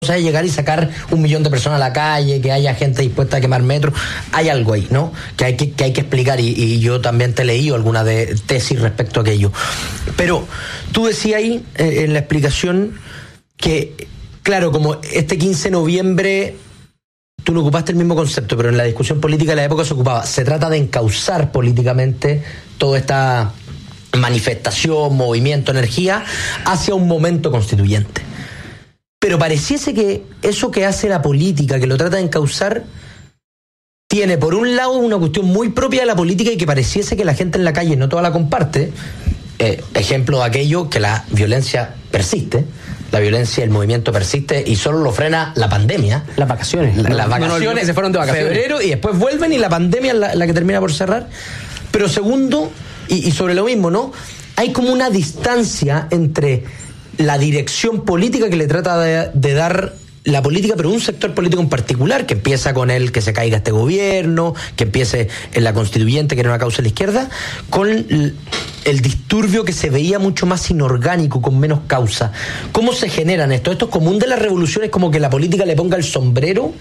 es llegar y sacar 1 millón de personas a la calle, que haya gente dispuesta a quemar metro. Hay algo ahí, ¿no? Que hay que explicar, y yo también te he leído alguna de tesis respecto a aquello. Pero tú decías ahí en la explicación que, claro, como este 15 de noviembre tú no ocupaste el mismo concepto, pero en la discusión política de la época se ocupaba. Se trata de encauzar políticamente toda esta manifestación, movimiento, energía hacia un momento constituyente. Pero pareciese que eso que hace la política, que lo trata de encauzar, tiene por un lado una cuestión muy propia de la política y que pareciese que la gente en la calle no toda la comparte. Ejemplo de aquello, que la violencia persiste, la violencia, el movimiento persiste y solo lo frena la pandemia. Las vacaciones. Las vacaciones se fueron de vacaciones. Febrero, y después vuelven y la pandemia es la que termina por cerrar. Pero segundo, y sobre lo mismo, ¿no? Hay como una distancia entre la dirección política que le trata de dar la política, pero un sector político en particular, que empieza con el que se caiga este gobierno, que empiece en la constituyente, que era una causa de la izquierda, con el disturbio que se veía mucho más inorgánico, con menos causa. ¿Cómo se generan esto? Esto es común de las revoluciones, como que la política le ponga el sombrero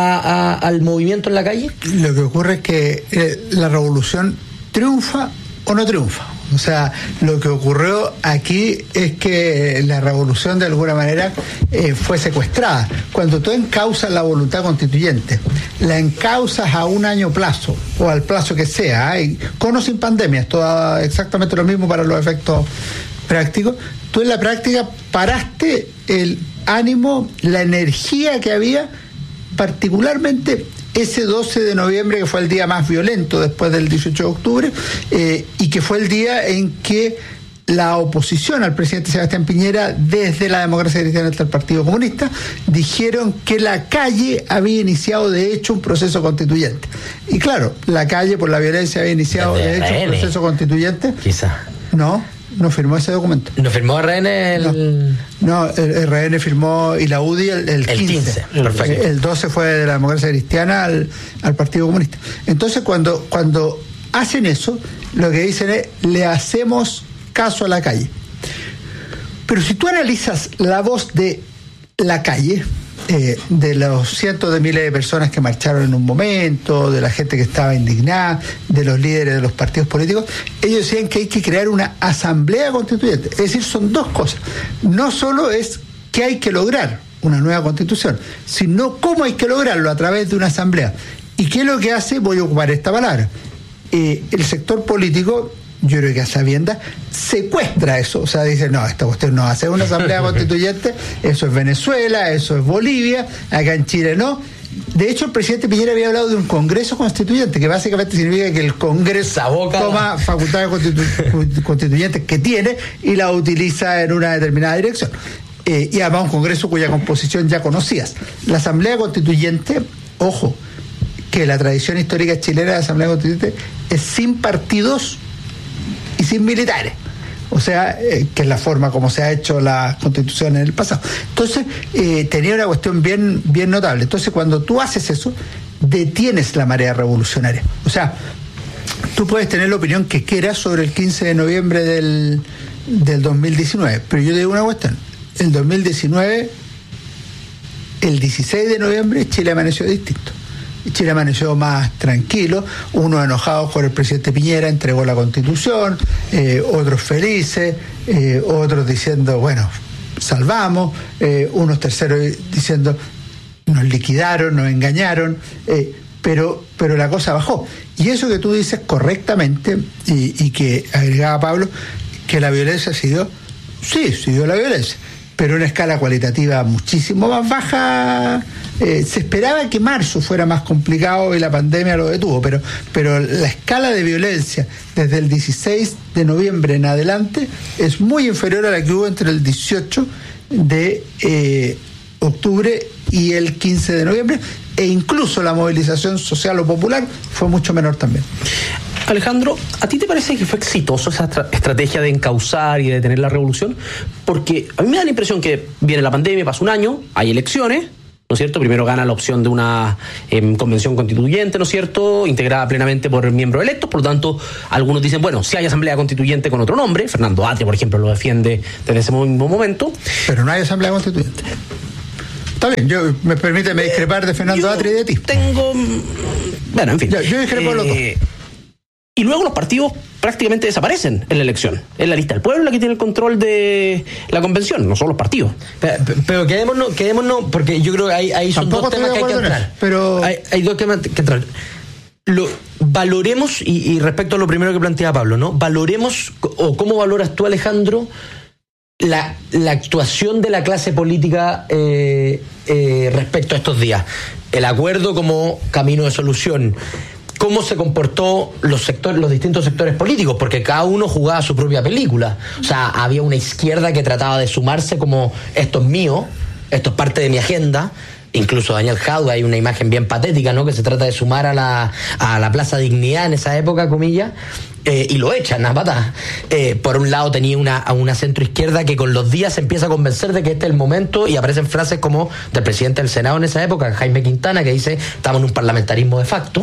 al movimiento en la calle. Lo que ocurre es que la revolución triunfa o no triunfa. O sea, lo que ocurrió aquí es que la revolución de alguna manera fue secuestrada. Cuando tú encausas la voluntad constituyente, la encausas a un año plazo, o al plazo que sea, con o sin pandemia, es todo exactamente lo mismo para los efectos prácticos, tú en la práctica paraste el ánimo, la energía que había, particularmente ese 12 de noviembre, que fue el día más violento después del 18 de octubre, y que fue el día en que la oposición al presidente Sebastián Piñera, desde la Democracia Cristiana hasta el Partido Comunista, dijeron que la calle había iniciado de hecho un proceso constituyente. Y claro, la calle por la violencia había iniciado de hecho un proceso constituyente. Quizá. No firmó ese documento. ¿No firmó RN No, el RN firmó, y la UDI el 15. Perfecto. El 12 fue de la Democracia Cristiana al Partido Comunista. Entonces, cuando hacen eso, lo que dicen es: le hacemos caso a la calle. Pero si tú analizas la voz de la calle, de los cientos de miles de personas que marcharon en un momento, de la gente que estaba indignada, de los líderes de los partidos políticos, ellos decían que hay que crear una asamblea constituyente. Es decir, son dos cosas. No solo es que hay que lograr una nueva constitución, sino cómo hay que lograrlo a través de una asamblea. ¿Y qué es lo que hace? Voy a ocupar esta palabra. El sector político, yo creo que a sabiendas, secuestra eso. O sea, dice: no, esta cuestión no va a ser una asamblea constituyente, eso es Venezuela, eso es Bolivia, acá en Chile no. De hecho, el presidente Piñera había hablado de un congreso constituyente, que básicamente significa que el Congreso toma facultades constituyentes que tiene y la utiliza en una determinada dirección. Y además un congreso cuya composición ya conocías. La asamblea constituyente, ojo, que la tradición histórica chilena de asamblea constituyente es sin partidos y sin militares. O sea, que es la forma como se ha hecho la constitución en el pasado. Entonces, tenía una cuestión bien notable. Entonces, cuando tú haces eso, detienes la marea revolucionaria. O sea, tú puedes tener la opinión que quieras sobre el 15 de noviembre del 2019, pero yo te digo una cuestión: el 2019, el 16 de noviembre, Chile amaneció distinto. Chile amaneció más tranquilo, unos enojados con el presidente Piñera, entregó la Constitución, otros felices, otros diciendo, bueno, salvamos, unos terceros diciendo, nos liquidaron, nos engañaron, pero la cosa bajó. Y eso que tú dices correctamente, y que agregaba Pablo, que la violencia siguió la violencia, pero a una escala cualitativa muchísimo más baja. Se esperaba que marzo fuera más complicado y la pandemia lo detuvo, pero la escala de violencia desde el 16 de noviembre en adelante es muy inferior a la que hubo entre el 18 de octubre y el 15 de noviembre, e incluso la movilización social o popular fue mucho menor también. Alejandro, ¿a ti te parece que fue exitoso esa estrategia de encauzar y de detener la revolución? Porque a mí me da la impresión que viene la pandemia, pasa un año, hay elecciones, ¿no es cierto? Primero gana la opción de una convención constituyente, ¿no es cierto?, integrada plenamente por miembros electos. Por lo tanto, algunos dicen, bueno, si hay asamblea constituyente con otro nombre, Fernando Atria, por ejemplo, lo defiende desde ese mismo momento. Pero no hay asamblea constituyente. Está bien, permíteme discrepar de Fernando Atri y de ti. Bueno, en fin. Yo discrepo los dos. Y luego los partidos prácticamente desaparecen en la elección. Es la lista del pueblo la que tiene el control de la convención, no son los partidos. Pero quedémonos, porque yo creo que ahí son dos temas que hay que entrar. Pero hay dos temas que entrar. Valoremos, y respecto a lo primero que planteaba Pablo, ¿no? Valoremos, o cómo valoras tú, Alejandro, la actuación de la clase política respecto a estos días. El acuerdo como camino de solución. Cómo se comportó los distintos sectores políticos, porque cada uno jugaba su propia película. O sea, había una izquierda que trataba de sumarse como esto es mío, esto es parte de mi agenda. Incluso Daniel Jadue, hay una imagen bien patética, ¿no? Que se trata de sumar a la Plaza Dignidad en esa época, comillas, y lo echan a patas. Por un lado tenía una centroizquierda que con los días se empieza a convencer de que este es el momento, y aparecen frases como del presidente del Senado en esa época, Jaime Quintana, que dice: estamos en un parlamentarismo de facto.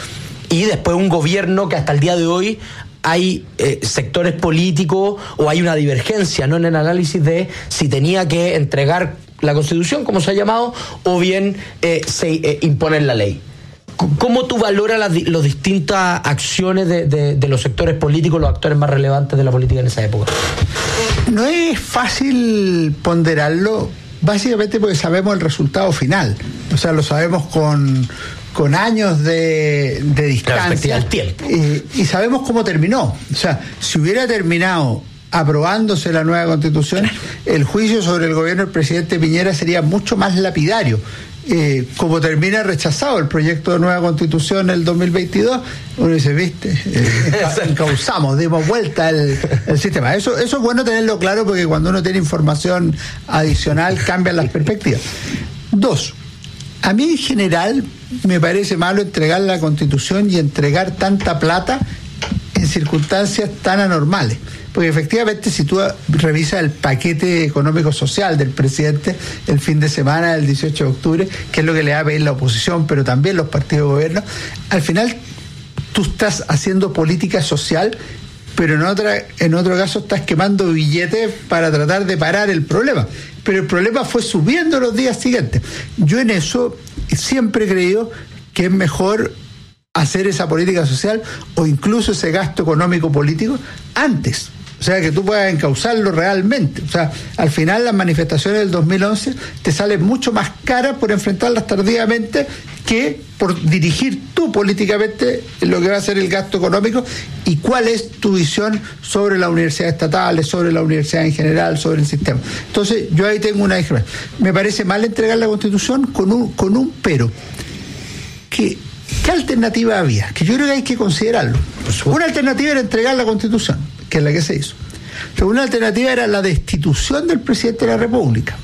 Y después un gobierno que hasta el día de hoy hay sectores políticos, o hay una divergencia, ¿no?, en el análisis de si tenía que entregar la Constitución, como se ha llamado, o bien imponer la ley. ¿Cómo tú valoras las distintas acciones de los sectores políticos, los actores más relevantes de la política en esa época? No es fácil ponderarlo, básicamente porque sabemos el resultado final. O sea, lo sabemos con años de distancia del tiempo. Y sabemos cómo terminó. O sea, si hubiera terminado aprobándose la nueva Constitución, el juicio sobre el gobierno del presidente Piñera sería mucho más lapidario. Como termina rechazado el proyecto de nueva Constitución en el 2022, uno dice, viste, encauzamos, dimos vuelta el sistema. Eso es bueno tenerlo claro, porque cuando uno tiene información adicional cambian las perspectivas. 2. A mí en general me parece malo entregar la Constitución y entregar tanta plata en circunstancias tan anormales. Porque efectivamente, si tú revisas el paquete económico-social del presidente el fin de semana del 18 de octubre, que es lo que le va a pedir la oposición, pero también los partidos de gobierno, al final tú estás haciendo política social, pero en otro caso estás quemando billetes para tratar de parar el problema. Pero el problema fue subiendo los días siguientes. Yo en eso siempre he creído que es mejor hacer esa política social, o incluso ese gasto económico político, antes. O sea, que tú puedas encauzarlo realmente. O sea, al final las manifestaciones del 2011 te salen mucho más caras por enfrentarlas tardíamente que por dirigir tú políticamente lo que va a ser el gasto económico y cuál es tu visión sobre las universidades estatales, sobre la universidad en general, sobre el sistema. Entonces, yo ahí tengo una diferencia. Me parece mal entregar la Constitución con un pero. ¿Qué alternativa había? Que yo creo que hay que considerarlo. Una alternativa era entregar la Constitución, que es la que se hizo. Pero una alternativa era la destitución del presidente de la República.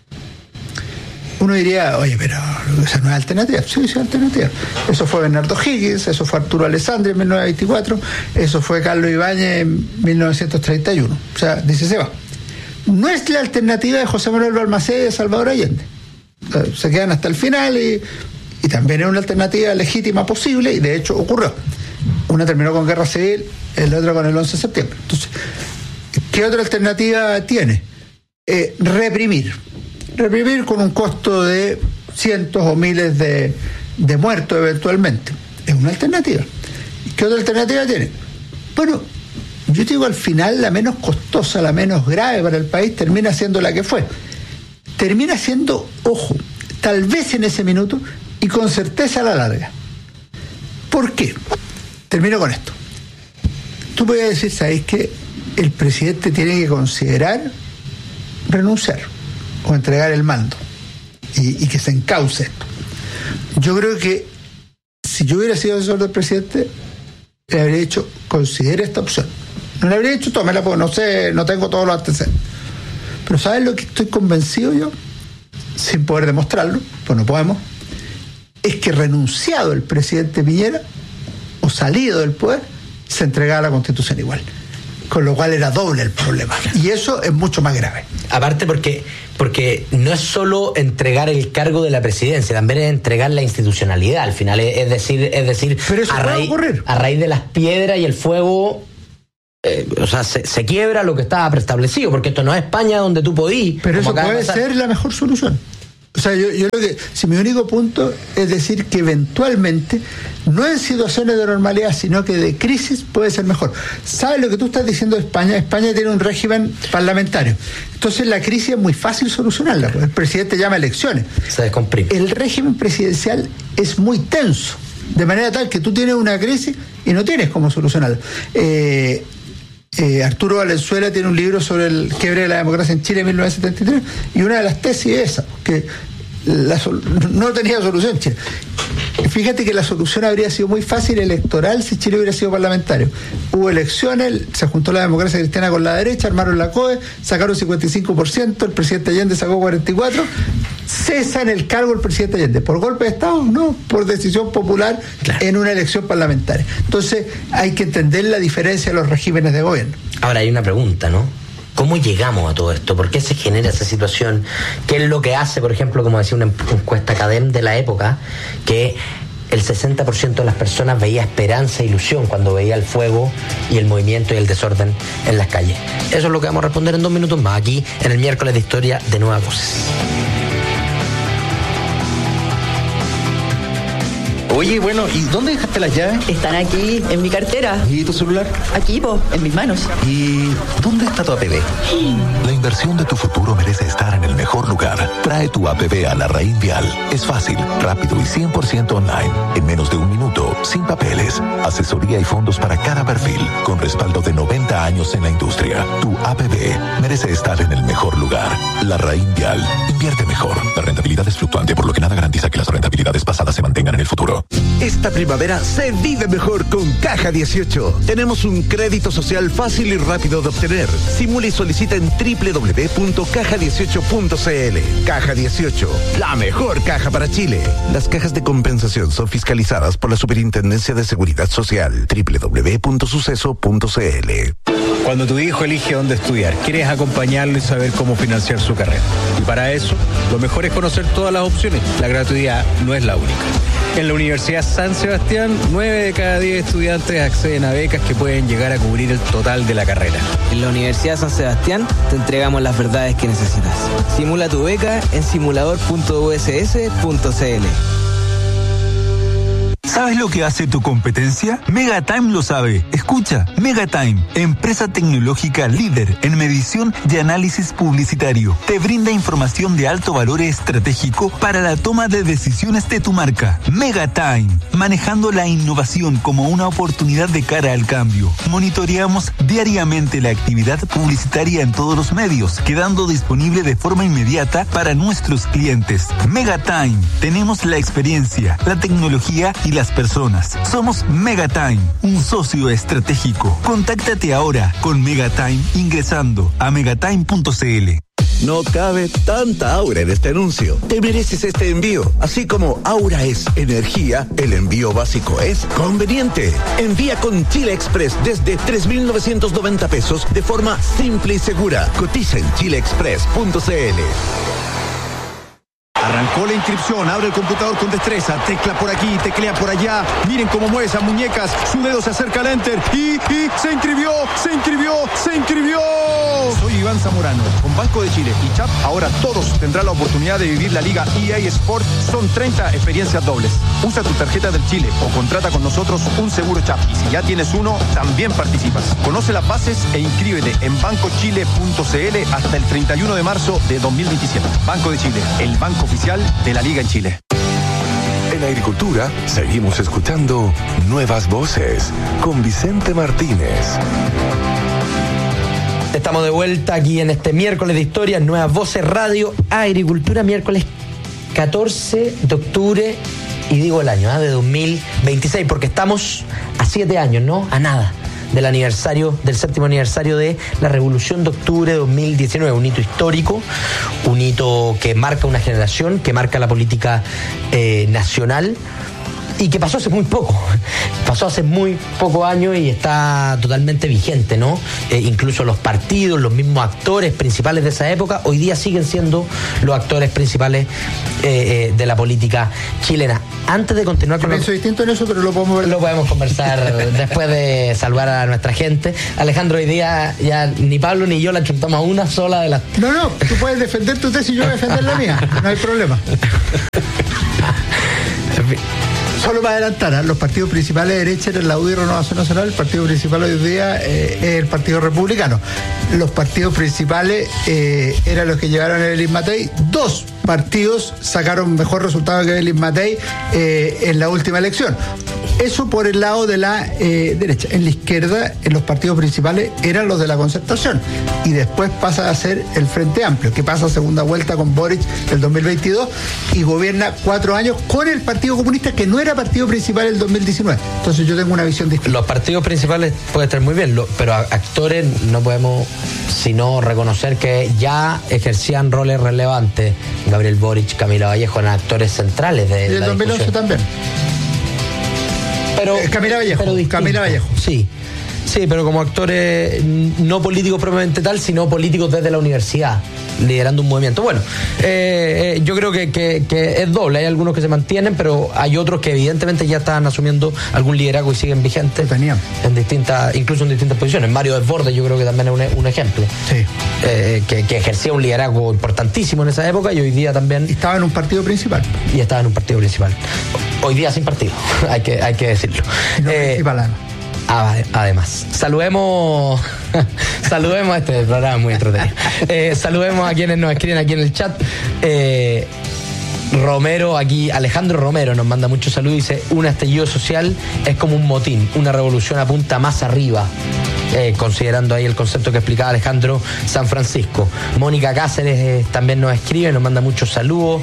Uno diría, oye, pero esa no es alternativa. Sí, es alternativa. Eso fue Bernardo Higgins, eso fue Arturo Alessandri en 1924, eso fue Carlos Ibáñez en 1931. O sea, dice, se va. No es la alternativa de José Manuel Balmaceda y de Salvador Allende. O sea, se quedan hasta el final y también es una alternativa legítima posible, y de hecho ocurrió. Una terminó con guerra civil, el otro con el 11 de septiembre. Entonces, ¿qué otra alternativa tiene? Reprimir con un costo de cientos o miles de muertos eventualmente. Es una alternativa. ¿Qué otra alternativa tiene? Bueno, yo digo, al final la menos costosa, la menos grave para el país termina siendo la que fue. Termina siendo, ojo, tal vez en ese minuto y con certeza a la larga. ¿Por qué? Termino con esto. Tú puedes decir, ¿sabes qué? El presidente tiene que considerar renunciar o entregar el mando y que se encauce esto. Yo creo que si yo hubiera sido asesor del presidente, le habría dicho, considere esta opción. No le habría dicho, tómela, porque no sé, no tengo todos los antecedentes. Pero ¿sabes lo que estoy convencido yo? Sin poder demostrarlo, pues no podemos, es que renunciado el presidente Piñera o salido del poder, se entregaba la Constitución igual. Con lo cual era doble el problema. Y eso es mucho más grave. Aparte porque no es solo entregar el cargo de la presidencia, también es entregar la institucionalidad. Al final es decir pero eso puede ocurrir. A raíz de las piedras y el fuego, o sea, se quiebra lo que estaba preestablecido, porque esto no es España donde tú podís. Pero eso puede ser la mejor solución. O sea, yo creo que si mi único punto es decir que eventualmente, no en situaciones de normalidad, sino que de crisis puede ser mejor. ¿Sabes lo que tú estás diciendo de España? España tiene un régimen parlamentario. Entonces la crisis es muy fácil solucionarla. Pues el presidente llama a elecciones. Se descomprime. El régimen presidencial es muy tenso, de manera tal que tú tienes una crisis y no tienes cómo solucionarla. Arturo Valenzuela tiene un libro sobre el quiebre de la democracia en Chile en 1973 y una de las tesis es esa, que no tenía solución Chile. Fíjate que la solución habría sido muy fácil electoral si Chile hubiera sido parlamentario. Hubo elecciones, se juntó la democracia cristiana con la derecha, armaron la COE, sacaron 55%, el presidente Allende sacó 44%, cesa en el cargo el presidente Allende. ¿Por golpe de Estado? No, por decisión popular, claro, en una elección parlamentaria. Entonces hay que entender la diferencia de los regímenes de gobierno. Ahora hay una pregunta, ¿no? ¿Cómo llegamos a todo esto? ¿Por qué se genera esa situación? ¿Qué es lo que hace, por ejemplo, como decía una encuesta Cadem de la época, que el 60% de las personas veía esperanza e ilusión cuando veía el fuego y el movimiento y el desorden en las calles? Eso es lo que vamos a responder en 2 minutos más, aquí en el miércoles de historia de Nuevas Voces. Oye, bueno, ¿y dónde dejaste las llaves? Están aquí, en mi cartera. ¿Y tu celular? Aquí, en mis manos. ¿Y dónde está tu APB? La inversión de tu futuro merece estar en el mejor lugar. Trae tu APB a Larraín Vial. Es fácil, rápido y 100% online. En menos de 1 minuto, sin papeles. Asesoría y fondos para cada perfil, con respaldo de 90 años en la industria. Tu APB merece estar en el mejor lugar. Larraín Vial. Invierte mejor. La rentabilidad es fluctuante, por lo que nada garantiza que las rentabilidades pasadas se mantengan en el futuro. Esta primavera se vive mejor con Caja 18. Tenemos un crédito social fácil y rápido de obtener. Simula y solicita en www.caja18.cl. Caja 18, la mejor caja para Chile. Las cajas de compensación son fiscalizadas por la Superintendencia de Seguridad Social. www.suceso.cl. Cuando tu hijo elige dónde estudiar, quieres acompañarlo y saber cómo financiar su carrera. Y para eso, lo mejor es conocer todas las opciones. La gratuidad no es la única. En la Universidad San Sebastián, 9 de cada 10 estudiantes acceden a becas que pueden llegar a cubrir el total de la carrera. En la Universidad San Sebastián te entregamos las verdades que necesitas. Simula tu beca en simulador.uss.cl. ¿Sabes lo que hace tu competencia? Megatime lo sabe. Escucha, Megatime, empresa tecnológica líder en medición y análisis publicitario. Te brinda información de alto valor estratégico para la toma de decisiones de tu marca. Megatime, manejando la innovación como una oportunidad de cara al cambio. Monitoreamos diariamente la actividad publicitaria en todos los medios, quedando disponible de forma inmediata para nuestros clientes. Megatime, tenemos la experiencia, la tecnología y las personas. Somos Megatime, un socio estratégico. Contáctate ahora con Megatime ingresando a megatime.cl. No cabe tanta aura en este anuncio. Te mereces este envío. Así como Aura es energía, el envío básico es conveniente. Envía con Chile Express desde 3.990 pesos de forma simple y segura. Cotiza en chileexpress.cl. Arrancó la inscripción, abre el computador con destreza, tecla por aquí, teclea por allá, miren cómo mueve esas muñecas, su dedo se acerca al enter y se inscribió. Soy Iván Zamorano, con Banco de Chile y CHAP, ahora todos tendrán la oportunidad de vivir la Liga EA Sport, son 30 experiencias dobles. Usa tu tarjeta del Chile o contrata con nosotros un seguro CHAP y si ya tienes uno, también participas. Conoce las bases e inscríbete en bancochile.cl hasta el 31 de marzo de 2027. Banco de Chile, el banco oficial de la Liga en Chile. En Agricultura seguimos escuchando Nuevas Voces con Vicente Martínez. Estamos de vuelta aquí en este miércoles de historia, Nuevas Voces Radio Agricultura, miércoles 14 de octubre, y digo el año, de 2026, porque estamos a 7 años, ¿no? A nada del aniversario, del 7º aniversario de la Revolución de Octubre de 2019, un hito histórico, un hito que marca una generación, que marca la política nacional y que pasó hace muy poco años y está totalmente vigente, ¿no? Incluso los partidos, los mismos actores principales de esa época, hoy día siguen siendo los actores principales de la política chilena. Antes de continuar con... Pienso distinto en eso, pero lo podemos conversar después de saludar a nuestra gente. Alejandro, hoy día ya ni Pablo ni yo la chuntamos a una sola de las... No, tú puedes defender tu tesis y yo voy a defender la mía, no hay problema. Solo para adelantar, los partidos principales de derecha eran la UDI y Renovación Nacional, el partido principal hoy día es el Partido Republicano. Los partidos principales eran los que llevaron a Evelyn Matei. 2 partidos sacaron mejor resultado que Evelyn Matei en la última elección. Eso por el lado de la derecha. En la izquierda, en los partidos principales eran los de la Concertación. Y después pasa a ser el Frente Amplio, que pasa a segunda vuelta con Boric el 2022 y gobierna 4 años con el Partido Comunista, que no era partido principal el 2019. Entonces yo tengo una visión distinta. Los partidos principales pueden estar muy bien, pero actores no podemos sino reconocer que ya ejercían roles relevantes. Gabriel Boric, Camila Vallejo eran actores centrales de y el la 2011 discusión. también. Pero Camila Vallejo. Sí, pero como actores no políticos propiamente tal, sino políticos desde la universidad, liderando un movimiento. Bueno, yo creo que es doble. Hay algunos que se mantienen, pero hay otros que evidentemente ya están asumiendo algún liderazgo y siguen vigentes incluso en distintas posiciones. Mario Desbordes yo creo que también es un ejemplo. Sí. Que ejercía un liderazgo importantísimo en esa época y hoy día también... Y estaba en un partido principal. Hoy día sin partido, hay que decirlo. No principal, además, saludemos a este programa muy entretenido. Saludemos a quienes nos escriben aquí en el chat. Romero, aquí Alejandro Romero nos manda muchos saludos y dice: un estallido social es como un motín, una revolución apunta más arriba. Considerando ahí el concepto que explicaba Alejandro San Francisco. Mónica Cáceres también nos escribe, nos manda muchos saludos.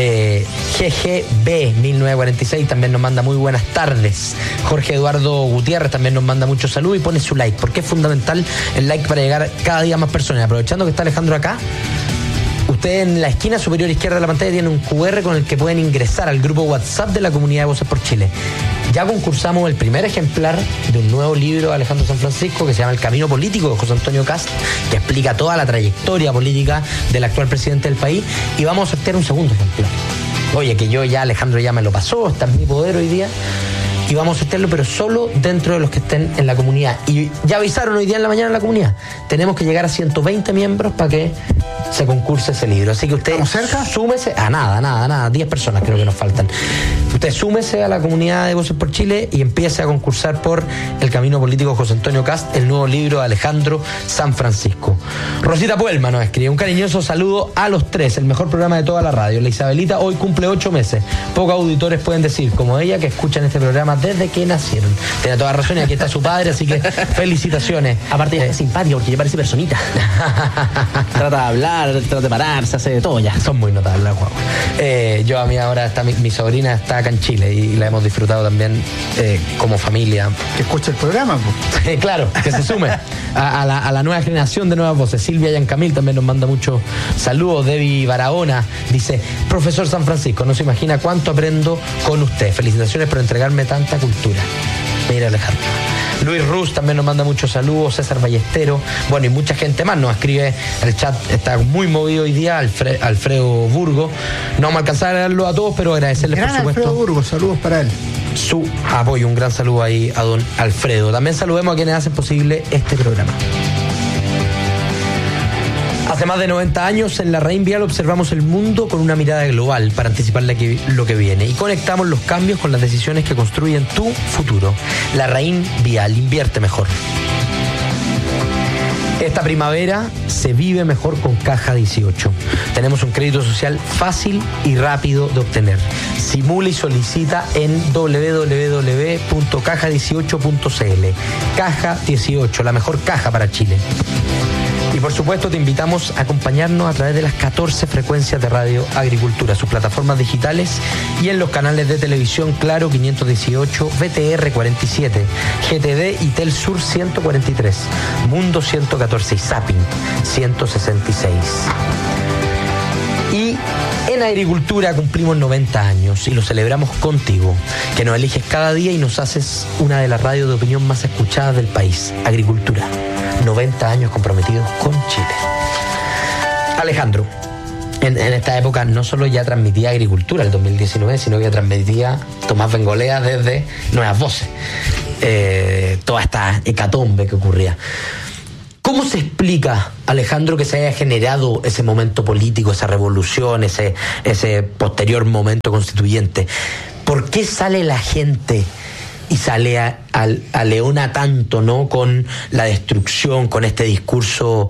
GGB 1946 también nos manda muy buenas tardes. Jorge Eduardo Gutiérrez también nos manda muchos saludos y pone su like, porque es fundamental el like para llegar cada día a más personas. Aprovechando que está Alejandro acá, usted en la esquina superior izquierda de la pantalla tiene un QR con el que pueden ingresar al grupo WhatsApp de la Comunidad de Voces por Chile. Ya concursamos el primer ejemplar de un nuevo libro de Alejandro San Francisco que se llama El Camino Político de José Antonio Cast, que explica toda la trayectoria política del actual presidente del país, y vamos a sortear un segundo ejemplar. Oye, que Alejandro ya me lo pasó, está en mi poder hoy día, y vamos a sortearlo, pero solo dentro de los que estén en la comunidad. Y ya avisaron hoy día en la mañana en la comunidad, tenemos que llegar a 120 miembros para que se concurse ese libro. Así que usted súmese a nada, 10 personas creo que nos faltan. Usted súmese a la Comunidad de Voces por Chile y empiece a concursar por El Camino Político de José Antonio Cast, el nuevo libro de Alejandro San Francisco. Rosita Puelma nos escribe: un cariñoso saludo a los 3, el mejor programa de toda la radio. La Isabelita hoy cumple 8 meses. Pocos auditores pueden decir, como ella, que escuchan este programa desde que nacieron. Tiene toda razón y aquí está su padre, así que felicitaciones. Aparte es simpática porque ya parece personita. Trata de hablar, trata de pararse, hace de todo ya. Son muy notables las guaguas. Yo a mí ahora está mi sobrina está acá en Chile y la hemos disfrutado también como familia. Que escuche el programa, pues. Claro, que se sume a la nueva generación de nuevas voces. Silvia Yancamil también nos manda muchos saludos. Debbie Barahona dice: profesor San Francisco, no se imagina cuánto aprendo con usted. Felicitaciones por entregarme tanta cultura. Mira, Alejandro. Luis Ruz también nos manda muchos saludos. César Ballestero, bueno, y mucha gente más nos escribe. El chat está muy movido hoy día. Alfredo Burgo, no vamos a alcanzar a leerlo a todos, pero agradecerles por supuesto Alfredo Burgo, saludos para él, su apoyo. Un gran saludo ahí a don Alfredo. También saludemos a quienes hacen posible este programa. Hace más de 90 años en la Raín Vial observamos el mundo con una mirada global para anticipar lo que viene y conectamos los cambios con las decisiones que construyen tu futuro. La Raín Vial, invierte mejor. Esta primavera se vive mejor con Caja 18. Tenemos un crédito social fácil y rápido de obtener. Simula y solicita en www.caja18.cl. Caja 18, la mejor caja para Chile. Y por supuesto te invitamos a acompañarnos a través de las 14 frecuencias de Radio Agricultura, sus plataformas digitales y en los canales de televisión Claro 518, VTR 47, GTD y Telsur 143, Mundo 114 y Zapping 166. Y en agricultura cumplimos 90 años y lo celebramos contigo, que nos eliges cada día y nos haces una de las radios de opinión más escuchadas del país. Agricultura, 90 años comprometidos con Chile. Alejandro, en esta época no solo ya transmitía agricultura el 2019, sino que ya transmitía Tomás Bengolea desde Nuevas Voces. Toda esta hecatombe que ocurría. ¿Cómo se explica, Alejandro, que se haya generado ese momento político, esa revolución, ese posterior momento constituyente? ¿Por qué sale la gente y sale a Leona tanto, ¿no? Con la destrucción, con este discurso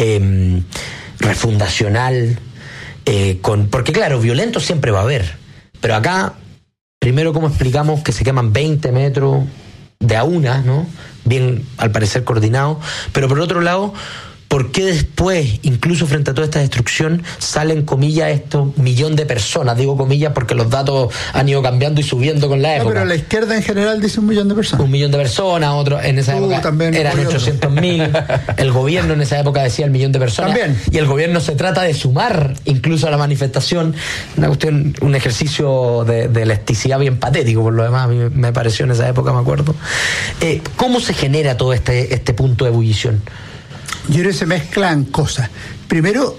refundacional, porque claro, violento siempre va a haber, pero acá, primero, ¿cómo explicamos que se queman 20 metros de a una, ¿no? Bien, al parecer coordinado, pero por otro lado, ¿por qué después, incluso frente a toda esta destrucción, salen, comillas, estos 1 millón de personas? Digo comillas porque los datos han ido cambiando y subiendo con la época. No, pero la izquierda en general dice 1 millón de personas. 1 millón de personas, otros en esa época eran 800.000. El gobierno en esa época decía 1 millón de personas. También. Y el gobierno se trata de sumar incluso a la manifestación. Una cuestión, un ejercicio de elasticidad bien patético, por lo demás, a mí me pareció en esa época, me acuerdo. ¿Cómo se genera todo este punto de ebullición? Yo creo que se mezclan cosas. Primero,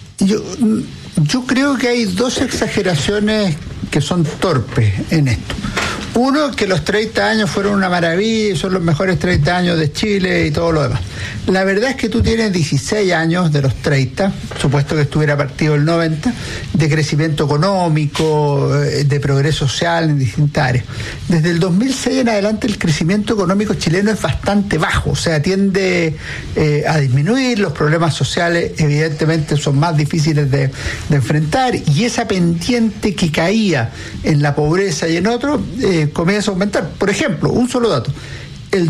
yo creo que hay 2 exageraciones que son torpes en esto. Uno, que los 30 años fueron una maravilla y son los mejores 30 años de Chile y todo lo demás. La verdad es que tú tienes 16 años de los 30, supuesto que estuviera partido el 90, de crecimiento económico, de progreso social en distintas áreas. Desde el 2006 en adelante el crecimiento económico chileno es bastante bajo, o sea, tiende a disminuir, los problemas sociales evidentemente son más difíciles de enfrentar, y esa pendiente que caía en la pobreza y en otros comienza a aumentar. Por ejemplo, un solo dato: el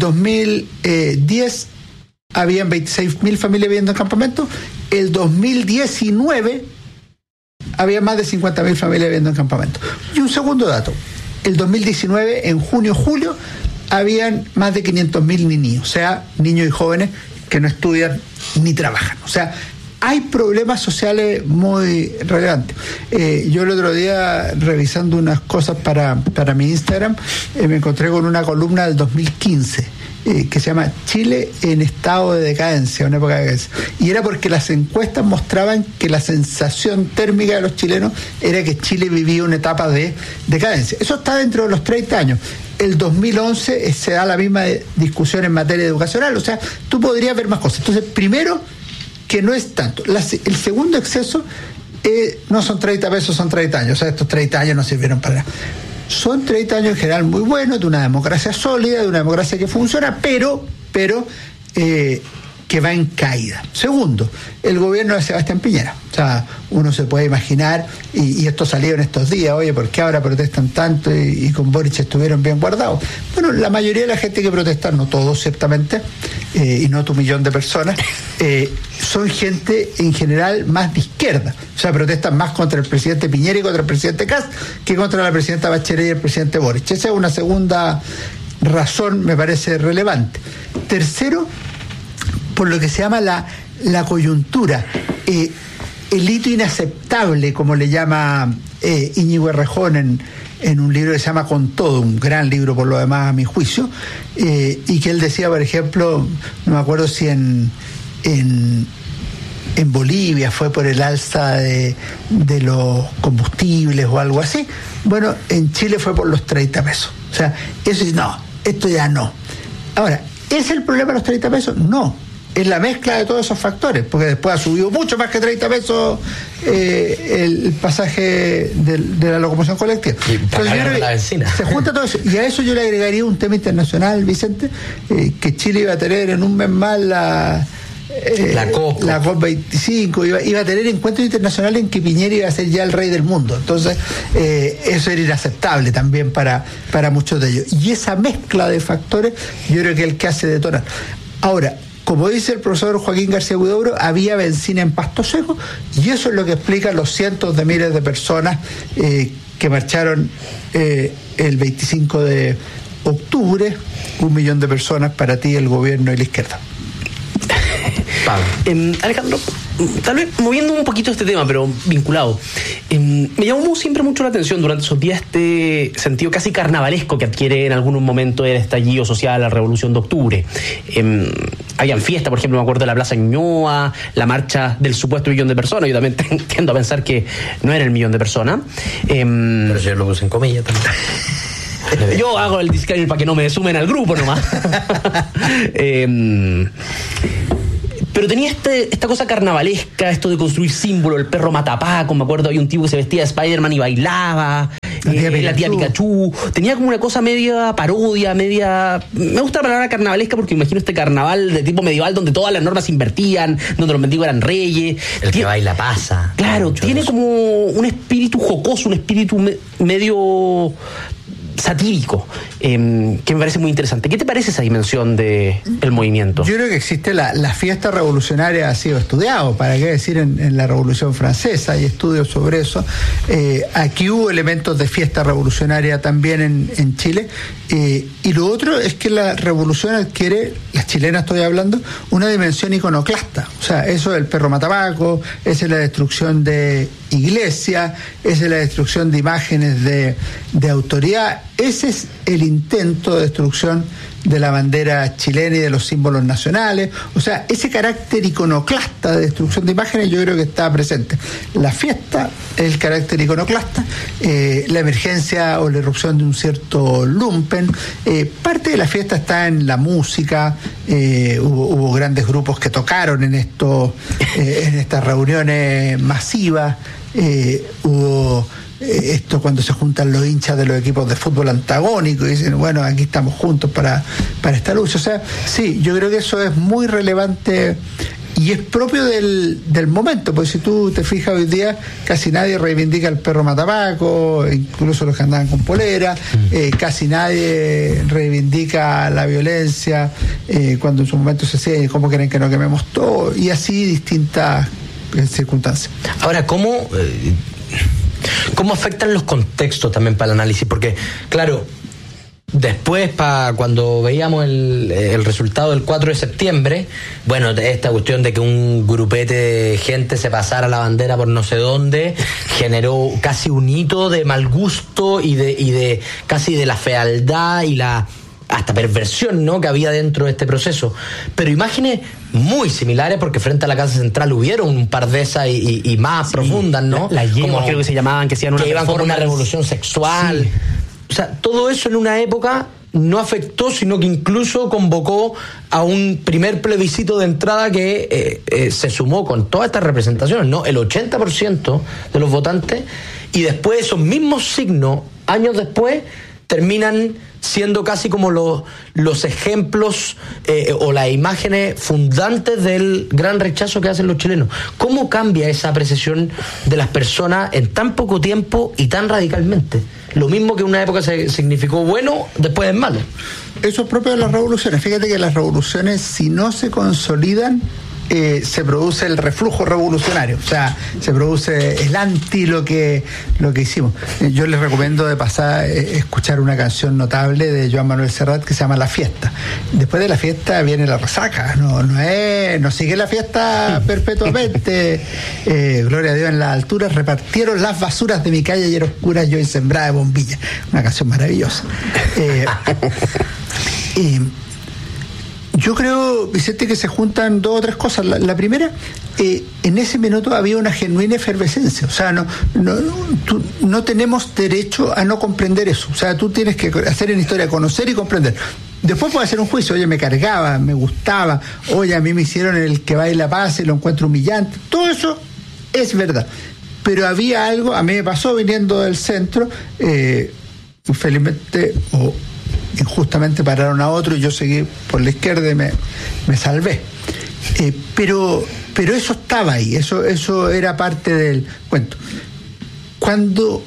2010 habían 26.000 familias viviendo en campamentos, el 2019 había más de 50.000 familias viviendo en campamentos. Y un segundo dato: el 2019, en junio, julio, habían más de 500.000 niños, o sea, niños y jóvenes que no estudian ni trabajan. O sea, hay problemas sociales muy relevantes. Yo el otro día, revisando unas cosas para mi Instagram, me encontré con una columna del 2015 que se llama Chile en estado de decadencia, una época de decadencia. Y era porque las encuestas mostraban que la sensación térmica de los chilenos era que Chile vivía una etapa de decadencia. Eso está dentro de los 30 años. El 2011 se da la misma discusión en materia educacional. O sea, tú podrías ver más cosas. Entonces, primero, que no es tanto. El segundo exceso no son 30 pesos, son 30 años. O sea, estos 30 años no sirvieron para nada. Son 30 años en general muy buenos, de una democracia sólida, de una democracia que funciona, pero que va en caída. Segundo, el gobierno de Sebastián Piñera. O sea, uno se puede imaginar, y esto salió en estos días, oye, ¿por qué ahora protestan tanto y con Boric estuvieron bien guardados? Bueno, la mayoría de la gente que protesta, no todos ciertamente, y no tu 1 millón de personas, son gente en general más de izquierda. O sea, protestan más contra el presidente Piñera y contra el presidente Kast que contra la presidenta Bachelet y el presidente Boric. Esa es una segunda razón, me parece relevante. Tercero, por lo que se llama la coyuntura, el hito inaceptable, como le llama Íñigo Errejón en un libro que se llama Con Todo, un gran libro por lo demás a mi juicio, y que él decía, por ejemplo, no me acuerdo si en Bolivia fue por el alza de los combustibles o algo así. Bueno, en Chile fue por los 30 pesos. O sea, eso no, esto ya no. Ahora, ¿es el problema los 30 pesos? No. Es la mezcla de todos esos factores, porque después ha subido mucho más que 30 pesos el pasaje de la locomoción colectiva. Entonces, la benzina. Se junta todo eso, y a eso yo le agregaría un tema internacional, Vicente, que Chile iba a tener en un mes más la COP25, iba a tener encuentros internacionales en que Piñera iba a ser ya el rey del mundo. Entonces, eso era inaceptable también para muchos de ellos. Y esa mezcla de factores, yo creo que es el que hace detonar. Ahora, como dice el profesor Joaquín García Huidobro, había benzina en Pasto Seco, y eso es lo que explica los cientos de miles de personas que marcharon el 25 de octubre, 1 millón de personas para ti, el gobierno y la izquierda. Pablo. Alejandro, tal vez moviendo un poquito este tema, pero vinculado. Me llamó siempre mucho la atención durante esos días este sentido casi carnavalesco que adquiere en algún momento el estallido social, la Revolución de Octubre. Habían fiestas, por ejemplo, me acuerdo de la Plaza Ñuñoa, la marcha del supuesto 1 millón de personas. Yo también tiendo a pensar que no era el 1 millón de personas. Pero yo lo puse en comillas también. Yo hago el disclaimer para que no me sumen al grupo nomás. Pero tenía esta cosa carnavalesca, esto de construir símbolos, el perro matapaco, me acuerdo, había un tipo que se vestía de Spider-Man y bailaba, la tía Pikachu, tenía como una cosa media parodia, media... Me gusta la palabra carnavalesca porque imagino este carnaval de tipo medieval donde todas las normas se invertían, donde los mendigos eran reyes. Que baila pasa. Claro, tiene como un espíritu jocoso, un espíritu medio... satírico, que me parece muy interesante. ¿Qué te parece esa dimensión del movimiento? Yo creo que existe la fiesta revolucionaria, ha sido estudiado, para qué decir, en la Revolución Francesa, hay estudios sobre eso. Aquí hubo elementos de fiesta revolucionaria también en Chile, y lo otro es que la revolución adquiere, las chilenas estoy hablando, una dimensión iconoclasta. O sea, eso del perro matapaco, esa es la destrucción de iglesias, esa es la destrucción de imágenes de autoridad. Ese es el intento de destrucción de la bandera chilena y de los símbolos nacionales. O sea, ese carácter iconoclasta de destrucción de imágenes yo creo que está presente. La fiesta es el carácter iconoclasta, la emergencia o la irrupción de un cierto lumpen. Parte de la fiesta está en la música. Hubo grandes grupos que tocaron en estas reuniones masivas. Hubo esto cuando se juntan los hinchas de los equipos de fútbol antagónicos y dicen, bueno, aquí estamos juntos para esta lucha. O sea, sí, yo creo que eso es muy relevante y es propio del momento, porque si tú te fijas hoy día, casi nadie reivindica al perro matapaco, incluso los que andaban con polera, casi nadie reivindica la violencia, cuando en su momento se decía, ¿cómo quieren que no quememos todo? Y así distintas circunstancias. Ahora, ¿cómo afectan los contextos también para el análisis? Porque, claro, después, cuando veíamos el resultado del 4 de septiembre, bueno, esta cuestión de que un grupete de gente se pasara la bandera por no sé dónde, generó casi un hito de mal gusto y de casi de la fealdad y la hasta perversión, ¿no?, que había dentro de este proceso. Pero imágenes muy similares, porque frente a la Casa Central hubieron un par de esas y más profundas, ¿no? Las yeguas, creo que se llamaban, que hacían una que iban como una revolución sexual. Sí. O sea, todo eso en una época no afectó, sino que incluso convocó a un primer plebiscito de entrada que se sumó con todas estas representaciones, ¿no? El 80% de los votantes, y después esos mismos signos, años después, terminan siendo casi como los ejemplos o las imágenes fundantes del gran rechazo que hacen los chilenos. ¿Cómo cambia esa apreciación de las personas en tan poco tiempo y tan radicalmente? Lo mismo que en una época se significó bueno, después es malo. Eso es propio de las revoluciones. Fíjate que las revoluciones, si no se consolidan, se produce el reflujo revolucionario, o sea, se produce el anti lo que hicimos. Yo les recomiendo de pasar escuchar una canción notable de Joan Manuel Serrat que se llama La Fiesta. Después de la fiesta viene la resaca, no sigue la fiesta perpetuamente. Gloria a Dios en las alturas, repartieron las basuras de mi calle ayer oscuras, yo y sembrada de bombillas. Una canción maravillosa. Yo creo, Vicente, que se juntan dos o tres cosas. La primera, en ese minuto había una genuina efervescencia. O sea, no tenemos derecho a no comprender eso. O sea, tú tienes que hacer en historia, conocer y comprender. Después puede hacer un juicio, oye, me cargaba, me gustaba, oye, a mí me hicieron el que baila paz y lo encuentro humillante. Todo eso es verdad. Pero había algo, a mí me pasó viniendo del centro, felizmente injustamente pararon a otro y yo seguí por la izquierda y me salvé. Pero eso estaba ahí, eso era parte del cuento. Cuando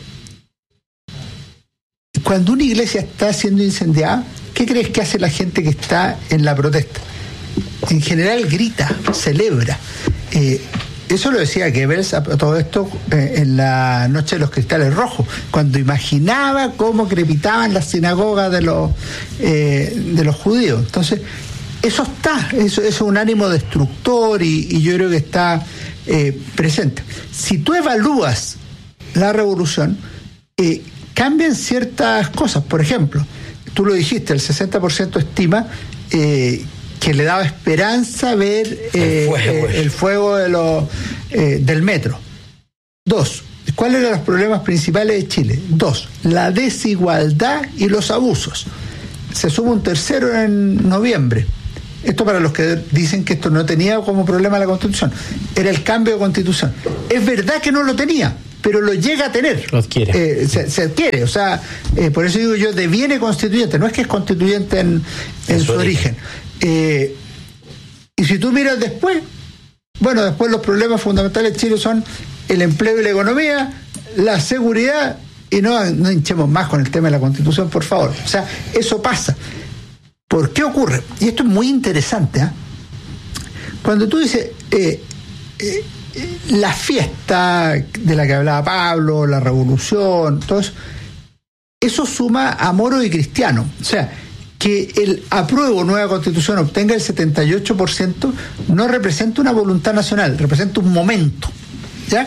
una iglesia está siendo incendiada, ¿qué crees que hace la gente que está en la protesta? En general grita, celebra. Eso lo decía Goebbels a todo esto en la Noche de los Cristales Rojos, cuando imaginaba cómo crepitaban las sinagogas de los judíos. Entonces, eso está, eso es un ánimo destructor y yo creo que está presente. Si tú evalúas la revolución, cambian ciertas cosas. Por ejemplo, tú lo dijiste, el 60% estima que le daba esperanza ver el fuego del metro. 2. ¿Cuáles eran los problemas principales de Chile? 2. La desigualdad y los abusos. Se suma un tercero en noviembre. Esto para los que dicen que esto no tenía como problema la Constitución. Era el cambio de Constitución. Es verdad que no lo tenía, pero lo llega a tener. Lo adquiere. Se adquiere. O sea, por eso digo yo, deviene constituyente. No es que es constituyente en su origen. Y si tú miras después, bueno, después los problemas fundamentales de Chile son el empleo y la economía, la seguridad, y no hinchemos más con el tema de la Constitución, por favor. O sea, eso pasa. ¿Por qué ocurre? Y esto es muy interesante, ¿eh? Cuando tú dices la fiesta de la que hablaba Pablo, la revolución, todo eso suma a moros y cristianos. O sea, que el apruebo nueva Constitución obtenga el 78% no representa una voluntad nacional, representa un momento, ¿ya?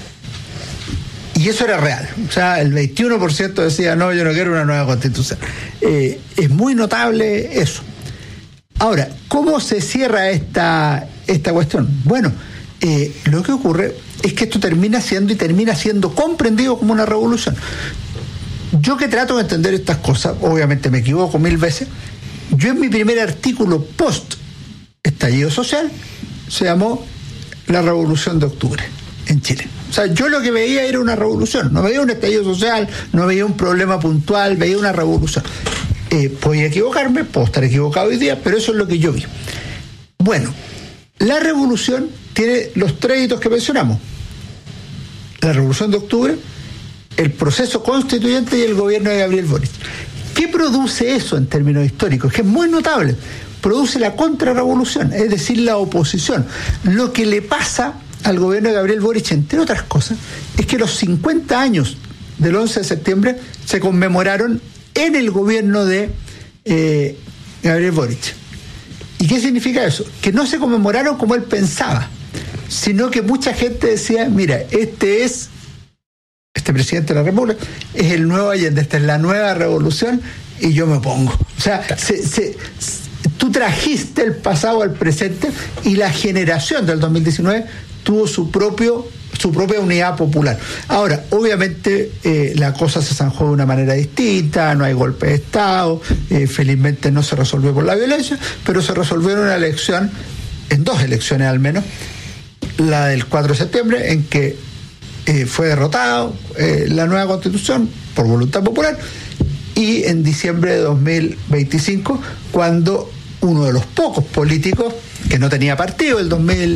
Y eso era real. O sea, el 21% decía, no, yo no quiero una nueva Constitución. Es muy notable eso. Ahora, ¿cómo se cierra esta cuestión? Bueno, lo que ocurre es que esto termina siendo comprendido como una revolución. Yo que trato de entender estas cosas, obviamente me equivoco 1000 veces, yo en mi primer artículo post estallido social se llamó La Revolución de Octubre en Chile. O sea, yo lo que veía era una revolución, no veía un estallido social, no veía un problema puntual, veía una revolución. Podía equivocarme, puedo estar equivocado hoy día, pero eso es lo que yo vi. Bueno, la revolución tiene los 3 hitos que mencionamos. La Revolución de Octubre, el proceso constituyente y el gobierno de Gabriel Boric. ¿Qué produce eso en términos históricos? Que es muy notable. Produce la contrarrevolución, es decir, la oposición. Lo que le pasa al gobierno de Gabriel Boric, entre otras cosas, es que los 50 años del 11 de septiembre se conmemoraron en el gobierno de Gabriel Boric. ¿Y qué significa eso? Que no se conmemoraron como él pensaba, sino que mucha gente decía, mira, este presidente de la República es el nuevo Allende, esta es la nueva revolución y yo me opongo. O sea, tú trajiste el pasado al presente y la generación del 2019 tuvo su propia unidad popular. Ahora, obviamente la cosa se zanjó de una manera distinta, no hay golpe de Estado, felizmente no se resolvió por la violencia, pero se resolvió en una elección, en 2 elecciones al menos, la del 4 de septiembre, en que fue derrotado la nueva Constitución por voluntad popular, y en diciembre de 2025, cuando uno de los pocos políticos que no tenía partido el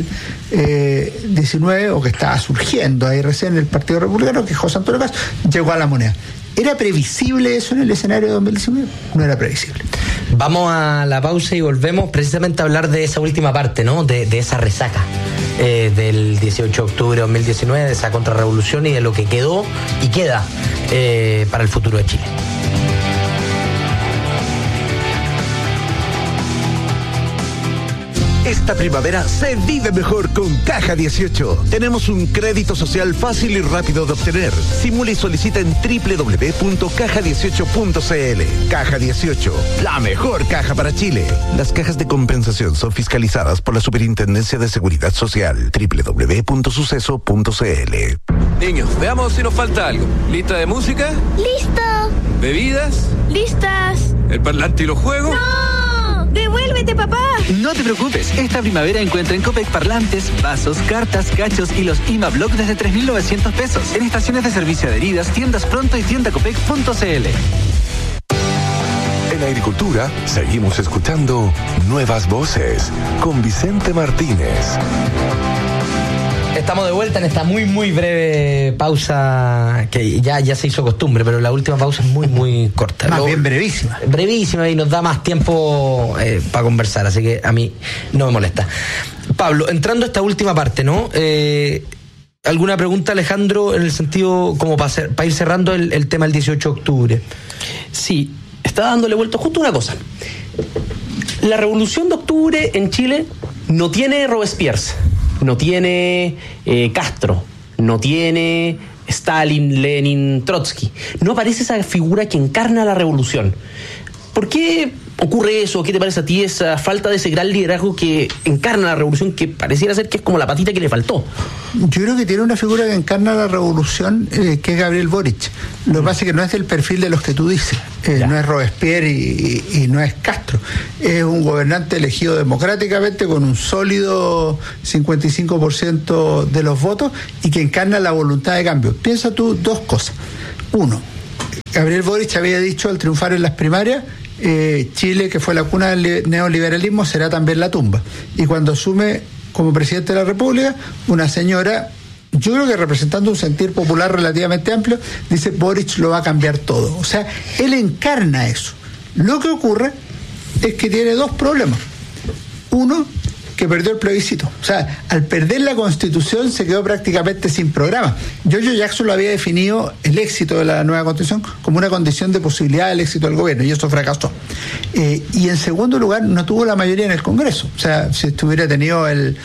2019, o que estaba surgiendo ahí recién el Partido Republicano, que es José Antonio Caz, llegó a la moneda. ¿Era previsible eso en el escenario de 2019? No era previsible. Vamos a la pausa y volvemos precisamente a hablar de esa última parte, ¿no? De esa resaca del 18 de octubre de 2019, de esa contrarrevolución y de lo que quedó y queda para el futuro de Chile. Esta primavera se vive mejor con Caja 18. Tenemos un crédito social fácil y rápido de obtener. Simula y solicita en www.caja18.cl. Caja 18, la mejor caja para Chile. Las cajas de compensación son fiscalizadas por la Superintendencia de Seguridad Social. www.suceso.cl. Niños, veamos si nos falta algo. ¿Lista de música? ¡Listo! ¿Bebidas? ¡Listas! ¿El parlante y los juegos? ¡No! ¡Devuélvete, papá! No te preocupes, esta primavera encuentra en Copec parlantes, vasos, cartas, cachos y los IMA-Block desde 3.900 pesos. En estaciones de servicio adheridas, tiendas Pronto y tiendacopec.cl. En Agricultura seguimos escuchando Nuevas Voces con Vicente Martínez. Estamos de vuelta en esta muy breve pausa que ya se hizo costumbre, pero la última pausa es muy corta. Más bien brevísima. Brevísima y nos da más tiempo para conversar, así que a mí no me molesta. Pablo, entrando a esta última parte, ¿no? ¿Alguna pregunta, Alejandro, en el sentido como para ir cerrando el tema del 18 de octubre? Sí, está dándole vuelta justo una cosa. La Revolución de Octubre en Chile no tiene Robespierre, no tiene Castro, no tiene Stalin, Lenin, Trotsky. No aparece esa figura que encarna la revolución. ¿Por qué ocurre eso? ¿Qué te parece a ti esa falta de ese gran liderazgo que encarna la revolución, que pareciera ser que es como la patita que le faltó? Yo creo que tiene una figura que encarna la revolución, que es Gabriel Boric. Lo que pasa es que no es del perfil de los que tú dices. No es Robespierre y no es Castro. Es un gobernante elegido democráticamente con un sólido 55% de los votos y que encarna la voluntad de cambio. Piensa tú dos cosas. Uno, Gabriel Boric había dicho al triunfar en las primarias: Chile, que fue la cuna del neoliberalismo, será también la tumba. Y cuando asume como presidente de la República, una señora, yo creo que representando un sentir popular relativamente amplio, dice: Boric lo va a cambiar todo. O sea, él encarna eso. Lo que ocurre es que tiene dos problemas. Uno, que perdió el plebiscito. O sea, al perder la Constitución se quedó prácticamente sin programa. George Jackson lo había definido, el éxito de la nueva Constitución, como una condición de posibilidad del éxito del gobierno, y eso fracasó. Y en segundo lugar, no tuvo la mayoría en el Congreso. O sea, si estuviera tenido el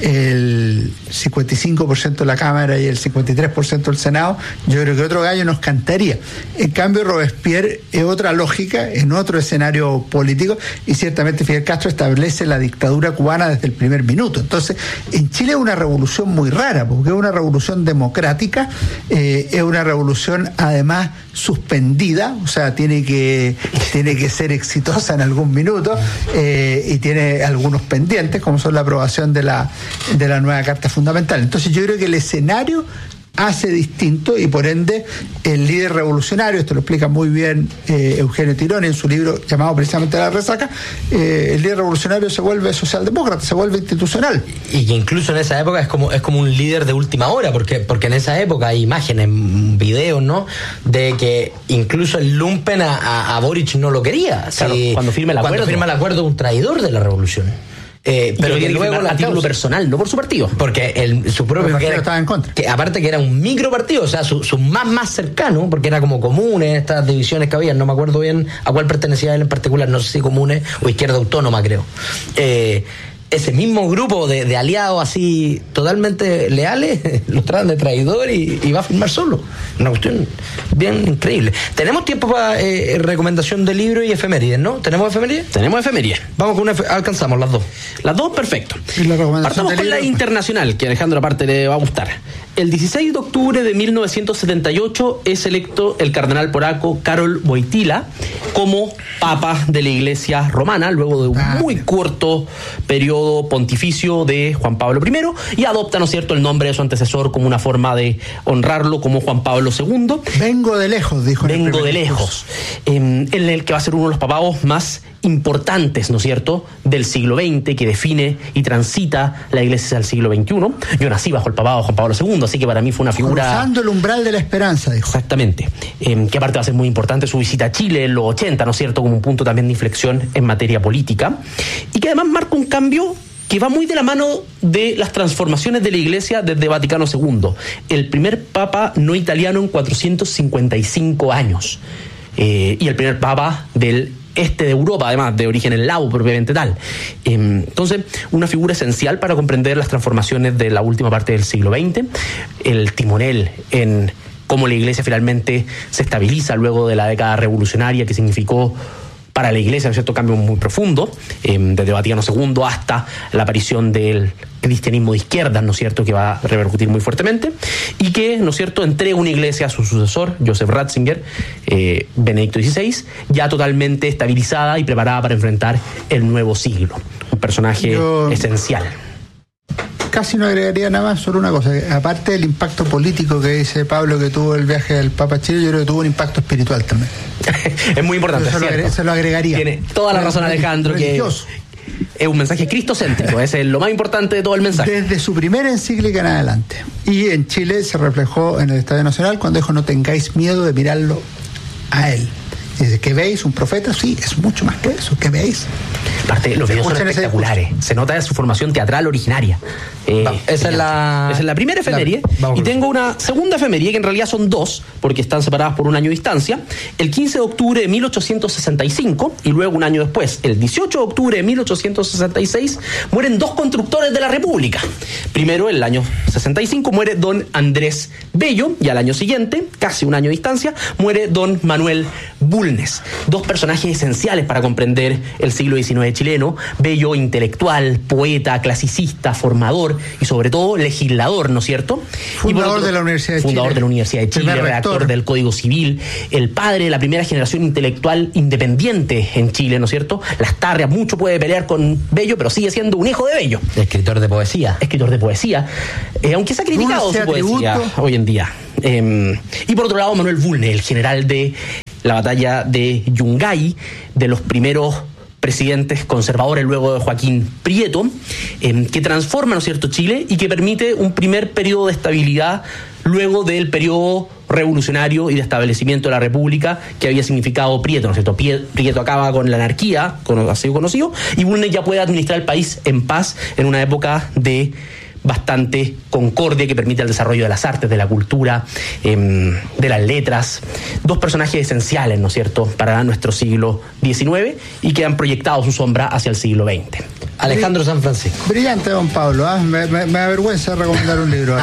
55% de la Cámara y el 53% del Senado, yo creo que otro gallo nos cantaría. En cambio, Robespierre es otra lógica, en otro escenario político, y ciertamente Fidel Castro establece la dictadura cubana desde el primer minuto. Entonces, en Chile es una revolución muy rara, porque es una revolución democrática, es una revolución además suspendida, o sea, tiene que ser exitosa en algún minuto, y tiene algunos pendientes, como son la aprobación de la nueva Carta Fundamental. Entonces yo creo que el escenario hace distinto, y por ende el líder revolucionario, esto lo explica muy bien Eugenio Tironi en su libro llamado precisamente La Resaca, el líder revolucionario se vuelve socialdemócrata, se vuelve institucional. Y que incluso en esa época es como un líder de última hora, porque en esa época hay imágenes, videos, ¿no?, de que incluso el lumpen a Boric no lo quería. Claro, cuando firma el acuerdo, un traidor de la revolución. Pero que luego a título personal, no por su partido, porque su propio partido estaba en contra, que aparte que era un micro partido, o sea, su más cercano, porque era como Comunes, estas divisiones que había, no me acuerdo bien a cuál pertenecía él en particular, no sé si Comunes o Izquierda Autónoma, creo. Ese mismo grupo de aliados así totalmente leales los tratan de traidor y va a firmar solo. Una cuestión bien increíble. Tenemos tiempo para recomendación de libro y efemérides, ¿no? ¿Tenemos efemérides? Tenemos efemérides. Vamos con alcanzamos las dos. Las dos, perfecto. ¿Y la recomendación partamos con la internacional, que a Alejandro aparte le va a gustar. El 16 de octubre de 1978 es electo el cardenal polaco Karol Wojtyła como papa de la Iglesia romana, luego de un muy corto periodo pontificio de Juan Pablo I, y adopta, ¿no es cierto?, el nombre de su antecesor como una forma de honrarlo como Juan Pablo II. Vengo de lejos, dijo. Vengo de lejos. En el que va a ser uno de los papados más importantes, ¿no es cierto?, del siglo XX, que define y transita la Iglesia del siglo XXI. Yo nací bajo el papado de Juan Pablo II, así que para mí fue una figura... Cruzando el umbral de la esperanza, dijo. Exactamente. Que aparte va a ser muy importante su visita a Chile en los 80, ¿no es cierto?, como un punto también de inflexión en materia política, y que además marca un cambio que va muy de la mano de las transformaciones de la Iglesia desde Vaticano II. El primer papa no italiano en 455 años. Y el primer papa del este de Europa, además, de origen eslavo propiamente tal. Entonces, una figura esencial para comprender las transformaciones de la última parte del siglo XX, el timonel en cómo la Iglesia finalmente se estabiliza luego de la década revolucionaria que significó para la Iglesia un cierto cambio muy profundo, desde Vaticano II hasta la aparición del cristianismo de izquierdas, ¿no es cierto?, que va a repercutir muy fuertemente, y que, ¿no es cierto?, entrega una iglesia a su sucesor, Joseph Ratzinger, Benedicto XVI, ya totalmente estabilizada y preparada para enfrentar el nuevo siglo. Un personaje esencial. Casi no agregaría nada más, solo una cosa. Aparte del impacto político que dice Pablo que tuvo el viaje del Papa a Chile, yo creo que tuvo un impacto espiritual también. Es muy importante. Se lo agregaría. Tiene toda la razón Alejandro, religioso. Que es un mensaje cristocéntrico, es lo más importante de todo el mensaje. Desde su primera encíclica en adelante. Y en Chile se reflejó en el Estadio Nacional cuando dijo: no tengáis miedo de mirarlo a él. Dice: ¿qué veis? ¿Un profeta? Sí, es mucho más que eso. ¿Qué veis? Aparte, los videos son espectaculares. Se nota de su formación teatral originaria. Esa es la primera efeméride. Y tengo una segunda efeméride, que en realidad son dos, porque están separadas por un año de distancia. El 15 de octubre de 1865, y luego un año después, el 18 de octubre de 1866, mueren dos constructores de la República. Primero, en el año 65, muere don Andrés Bello, y al año siguiente, casi un año de distancia, muere don Manuel Bulnes. Dos personajes esenciales para comprender el siglo XIX chileno. Bello, intelectual, poeta, clasicista, formador y sobre todo legislador, ¿no es cierto? Fundador de la Universidad de Chile. Fundador de la Universidad de Chile, redactor del Código Civil, el padre de la primera generación intelectual independiente en Chile, ¿no es cierto? Las Tarrias, mucho puede pelear con Bello, pero sigue siendo un hijo de Bello. Escritor de poesía. Aunque se ha criticado su poesía hoy en día. Y por otro lado, Manuel Bulnes, el general de la batalla de Yungay, de los primeros presidentes conservadores luego de Joaquín Prieto, que transforma, ¿no es cierto?, Chile, y que permite un primer periodo de estabilidad luego del periodo revolucionario y de establecimiento de la República que había significado Prieto, ¿no es cierto? Prieto acaba con la anarquía, ha sido conocido, y Bulnes ya puede administrar el país en paz en una época de bastante concordia que permite el desarrollo de las artes, de la cultura, de las letras. Dos personajes esenciales, ¿no es cierto?, para nuestro siglo XIX y que han proyectado su sombra hacia el siglo XX. Alejandro San Francisco. Brillante, don Pablo. Me avergüenza recomendar un libro,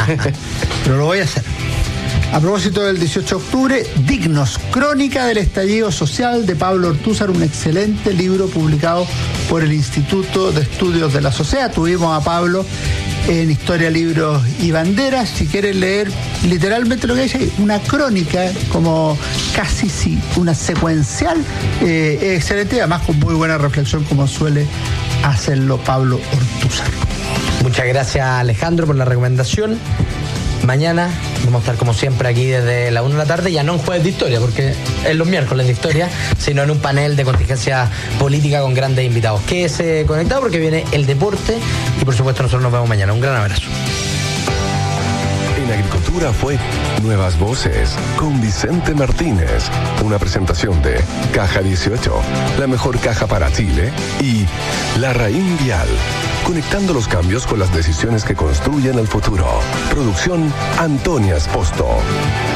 pero lo voy a hacer. A propósito del 18 de octubre, Dignos, Crónica del Estallido Social de Pablo Ortúzar, un excelente libro publicado por el Instituto de Estudios de la Sociedad. Tuvimos a Pablo en Historia, Libros y Banderas. Si quieren leer literalmente lo que dice, una crónica, como casi una secuencial, excelente, y además con muy buena reflexión, como suele hacerlo Pablo Ortúzar. Muchas gracias, Alejandro, por la recomendación. Mañana vamos a estar como siempre aquí desde la 1 de la tarde, ya no en Jueves de Historia, porque es los miércoles de Historia, sino en un panel de contingencia política con grandes invitados. Quédese conectado porque viene el deporte y por supuesto nosotros nos vemos mañana. Un gran abrazo. En Agricultura fue Nuevas Voces con Vicente Martínez, una presentación de Caja 18, la mejor caja para Chile, y La Raín Vial, conectando los cambios con las decisiones que construyen el futuro. Producción Antonia Esposto.